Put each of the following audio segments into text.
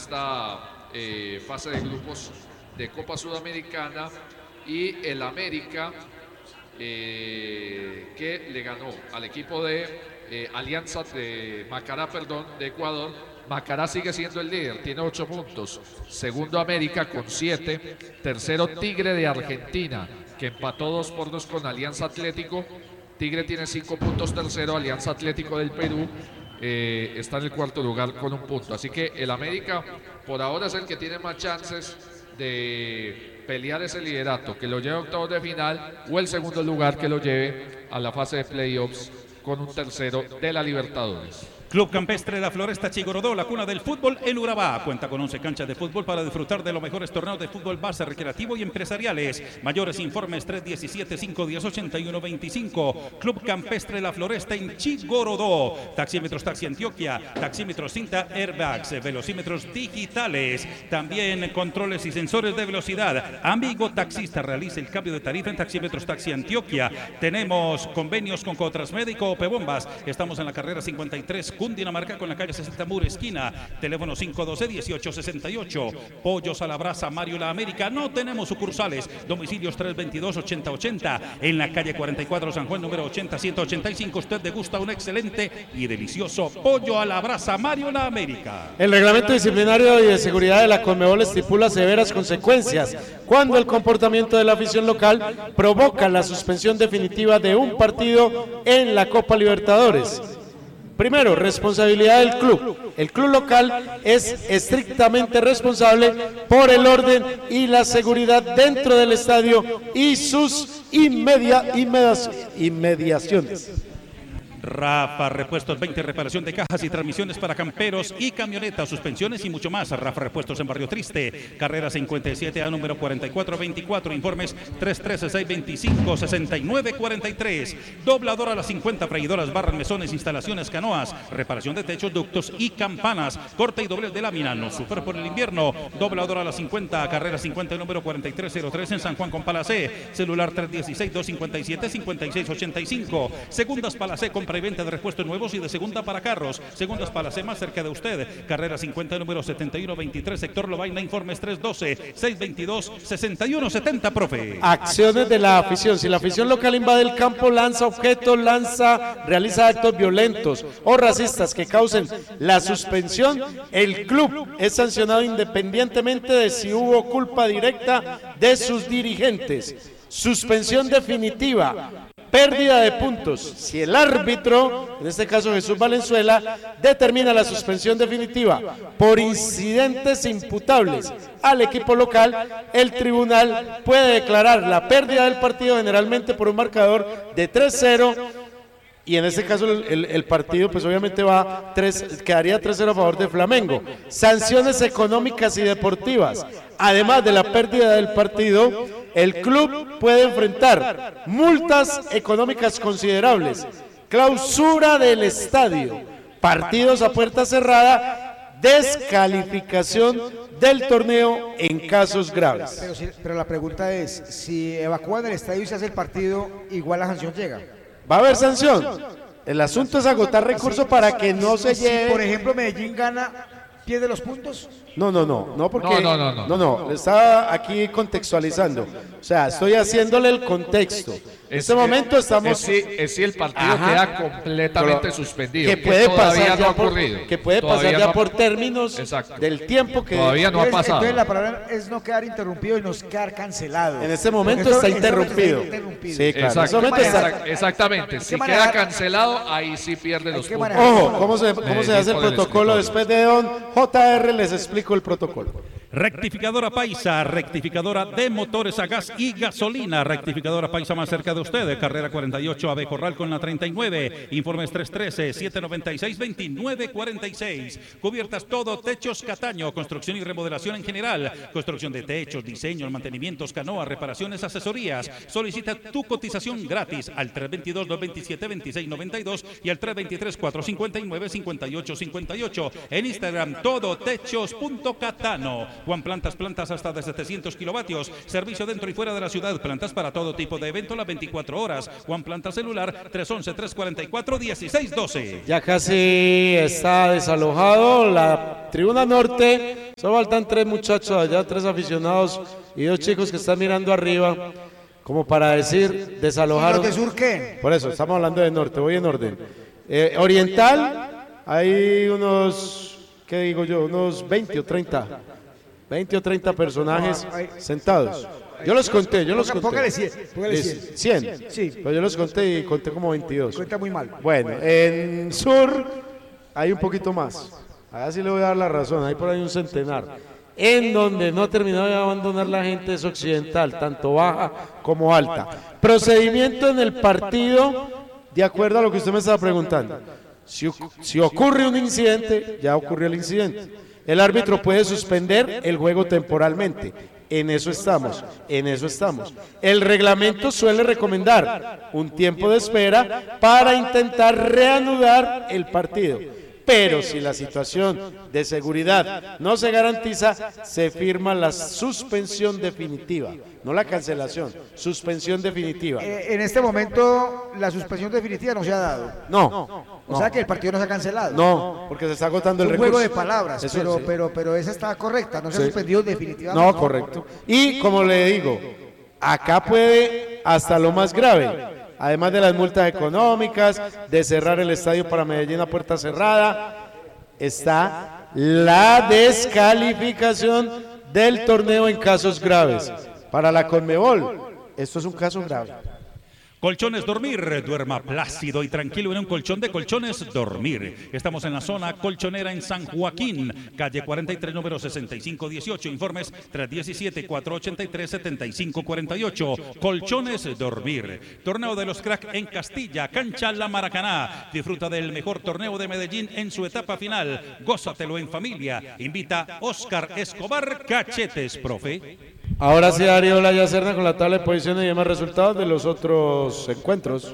esta fase de grupos de Copa Sudamericana, y el América que le ganó al equipo de Alianza de Macará, de Ecuador. Macará sigue siendo el líder, tiene 8 puntos. Segundo América con 7. Tercero Tigre de Argentina, que empató 2-2 con Alianza Atlético. Tigre tiene 5 puntos tercero, Alianza Atlético del Perú está en el cuarto lugar con 1 punto. Así que el América por ahora es el que tiene más chances de pelear ese liderato, que lo lleve a octavos de final, o el segundo lugar que lo lleve a la fase de playoffs con un tercero de la Libertadores. Club Campestre La Floresta Chigorodó, la cuna del fútbol en Urabá. Cuenta con 11 canchas de fútbol para disfrutar de los mejores torneos de fútbol base, recreativo y empresariales. Mayores informes 317-510-8125. Club Campestre La Floresta en Chigorodó. Taxímetros Taxi Antioquia, taxímetros cinta airbags, velocímetros digitales, también controles y sensores de velocidad. Amigo taxista, realiza el cambio de tarifa en Taxímetros Taxi Antioquia. Tenemos convenios con Cotrasmédico o Pebombas. Estamos en la carrera 53 Cundinamarca con la calle 60 Muro esquina. Teléfono 512-1868. Pollos a la Brasa Mario La América. No tenemos sucursales. Domicilios 322-8080. En la calle 44 San Juan número 80-185. Usted degusta un excelente y delicioso pollo a la Brasa Mario La América. El reglamento disciplinario y de seguridad de la Conmebol estipula severas consecuencias cuando el comportamiento de la afición local provoca la suspensión definitiva de un partido en la Copa Libertadores. Primero, responsabilidad del club. El club local es estrictamente responsable por el orden y la seguridad dentro del estadio y sus inmediaciones. Rafa Repuestos 20, reparación de cajas y transmisiones para camperos y camionetas, suspensiones y mucho más. Rafa Repuestos en Barrio Triste, carrera 57A número 4424, informes 313-625-6943. Dobladora a las 50, freidoras, barras, mesones, instalaciones, canoas, reparación de techos, ductos y campanas, corte y doble de lámina, no sufre por el invierno. Dobladora a las 50, carrera 50 número 4303 en San Juan con Palacé, celular 316-257-5685. Segundas Palacé, compra y venta de repuestos nuevos y de segunda para carros. Segundas Palacé, más cerca de usted. Carrera 50, número 7123, sector Lovaina, informes 312-622-6170, profe. Acciones de la afición. Si la afición local invade el campo, lanza objetos, realiza actos violentos o racistas que causen la suspensión, el club es sancionado independientemente de si hubo culpa directa de sus dirigentes. Suspensión definitiva. Pérdida de puntos. Si el árbitro, en este caso Jesús Valenzuela, determina la suspensión definitiva por incidentes imputables al equipo local, el tribunal puede declarar la pérdida del partido generalmente por un marcador de 3-0. Y en este caso el partido pues obviamente quedaría 3-0 a favor de Flamengo. Sanciones económicas y deportivas. Además de la pérdida del partido, el club puede enfrentar multas económicas considerables, clausura del estadio, partidos a puerta cerrada, descalificación del torneo en casos graves. Pero la pregunta es, si evacúan el estadio y se hace el partido, igual la sanción llega. ¿Va a haber sanción? El asunto es agotar recursos para que no se lleve. Si por ejemplo Medellín gana, ¿pierde los puntos? No, porque no, le estaba aquí contextualizando. O sea, estoy haciéndole el contexto. En este momento estamos. Es si el partido queda completamente suspendido. Que puede pasar no ha ocurrido. Que puede pasar ya por términos del tiempo que todavía no ha pasado. Entonces la palabra es no quedar interrumpido y no quedar cancelado. En este momento está interrumpido. Sí, claro. Exactamente. Si queda cancelado, ahí sí pierde los puntos. Ojo, ¿cómo se hace el protocolo? Después de don JR les explico el protocolo. Rectificadora Paisa, rectificadora de motores a gas y gasolina. Rectificadora Paisa más cerca de usted. Carrera 48, Ave Corral con la 39. Informes 313-796-2946. Cubiertas todo, techos Cataño, construcción y remodelación en general. Construcción de techos, diseños, mantenimientos, canoas, reparaciones, asesorías. Solicita tu cotización gratis al 322-227-2692 y al 323-459-5858. En Instagram, todotechos.catano. Juan Plantas, plantas hasta de 700 kilovatios. Servicio dentro y fuera de la ciudad. Plantas para todo tipo de evento las 24 horas. Juan Plantas celular 311-344-1612. Ya casi está desalojado la tribuna norte. Solo faltan 3 muchachos allá, 3 aficionados y 2 chicos que están mirando arriba. Como para decir, desalojaron. ¿Y los de sur qué? Por eso, estamos hablando de norte, voy en orden. Oriental, hay unos, ¿qué digo yo? Unos 20 o 30 personajes sentados. Yo los conté, Póngale 100. Póngale 100. 100. Sí. Pero yo los conté y conté como 22. Cuenta muy mal. Bueno, en sur hay un poquito más. Allá sí le voy a dar la razón, hay por ahí un centenar. En donde no ha terminado de abandonar la gente es occidental, tanto baja como alta. Procedimiento en el partido, de acuerdo a lo que usted me estaba preguntando. Si ocurre un incidente, ya ocurrió el incidente. El árbitro puede suspender el juego temporalmente. En eso estamos, en eso estamos. El reglamento suele recomendar un tiempo de espera para intentar reanudar el partido. Pero si la situación de seguridad no se garantiza, se firma la suspensión definitiva, no la cancelación, suspensión definitiva. En este momento, la suspensión definitiva no se ha dado. No. O sea que el partido no se ha cancelado. No, porque se está agotando el Es un recurso. juego de palabras, Eso, sí. pero esa está correcta, no se ha Sí. suspendido definitivamente. No, correcto. Y como le digo, acá puede hasta lo más grave. Además de las multas económicas, de cerrar el estadio para Medellín a puerta cerrada, está la descalificación del torneo en casos graves. Para la Conmebol, esto es un caso grave. Colchones Dormir, duerma plácido y tranquilo en un colchón de Colchones Dormir. Estamos en la zona colchonera en San Joaquín, calle 43, número 6518. Informes 317-483-7548. Colchones Dormir. Torneo de los Crack en Castilla, cancha La Maracaná. Disfruta del mejor torneo de Medellín en su etapa final. Gózatelo en familia. Invita Oscar Escobar Cachetes, profe. Ahora sí, Darío Olaya Serna con la tabla de posiciones y demás resultados de los otros encuentros.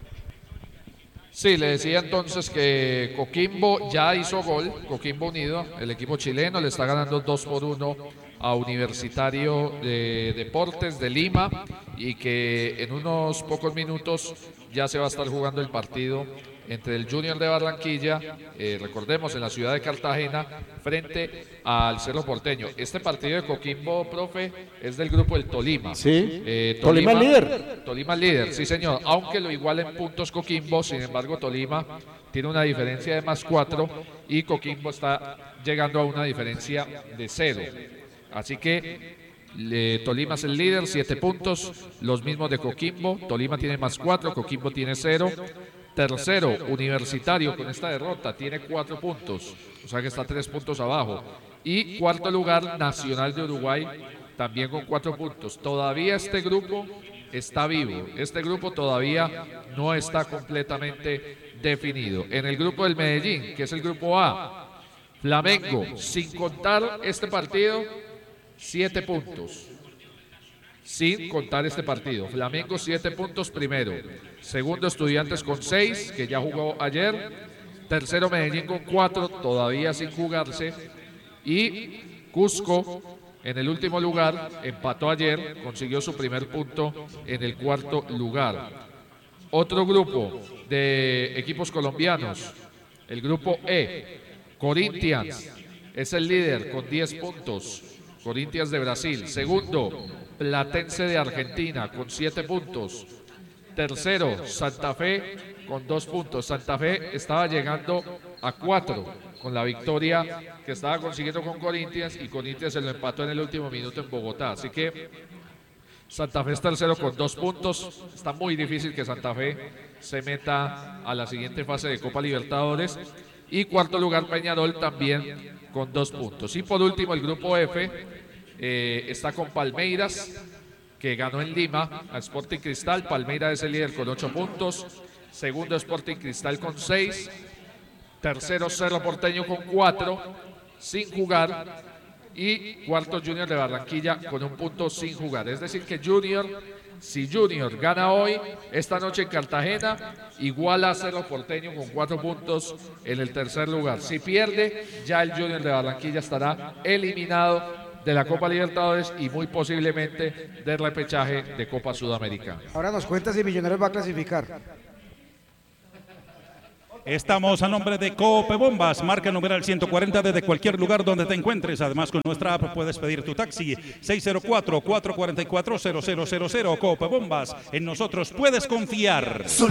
Sí, le decía entonces que Coquimbo ya hizo gol, Coquimbo Unido, el equipo chileno le está ganando 2-1 a Universitario de Deportes de Lima y que en unos pocos minutos ya se va a estar jugando el partido entre el Junior de Barranquilla, recordemos en la ciudad de Cartagena, frente al Cerro Porteño. Este partido de Coquimbo, profe, es del grupo del Tolima. Sí, Tolima líder. Tolima líder, sí señor, aunque lo iguala en puntos Coquimbo, sin embargo Tolima tiene una diferencia de +4 y Coquimbo está llegando a una diferencia de 0. Así que Tolima es el líder, 7 puntos, los mismos de Coquimbo. Tolima tiene +4, Coquimbo tiene 0. Tercero, Universitario con esta derrota tiene 4 puntos, o sea que está 3 puntos abajo. Y cuarto lugar, Nacional de Uruguay, también con 4 puntos. Todavía este grupo está vivo, este grupo todavía no está completamente definido. En el grupo del Medellín, que es el grupo A, Flamengo, sin contar este partido, 7 puntos. Sin contar este partido. Flamengo 7 puntos primero. Segundo Estudiantes con 6, que ya jugó ayer. Tercero Medellín con 4, todavía sin jugarse. Y Cusco en el último lugar, empató ayer, consiguió su primer punto en el cuarto lugar. Otro grupo de equipos colombianos, el grupo E, Corinthians, es el líder con 10 puntos. Corinthians de Brasil. Segundo, Platense de Argentina con 7 puntos. Tercero, Santa Fe con 2 puntos. Santa Fe estaba llegando a 4 con la victoria que estaba consiguiendo con Corinthians y Corinthians se lo empató en el último minuto en Bogotá. Así que Santa Fe es tercero con 2 puntos. Está muy difícil que Santa Fe se meta a la siguiente fase de Copa Libertadores. Y cuarto lugar Peñarol también con 2 puntos. Y por último el grupo F está con Palmeiras, que ganó en Lima a Sporting Cristal. Palmeiras es el líder con 8 puntos. Segundo Sporting Cristal con 6. Tercero Cerro Porteño con 4, sin jugar. Y cuarto Junior de Barranquilla con 1 punto sin jugar. Es decir que si Junior gana hoy, esta noche en Cartagena, iguala a Cerro Porteño con 4 puntos en el tercer lugar. Si pierde, ya el Junior de Barranquilla estará eliminado de la Copa Libertadores y muy posiblemente del repechaje de Copa Sudamericana. Ahora nos cuenta si Millonarios va a clasificar. Estamos a nombre de Cope Bombas, marca numeral 140 desde cualquier lugar donde te encuentres. Además, con nuestra app puedes pedir tu taxi 604-444-0000. Cope Bombas, en nosotros puedes confiar.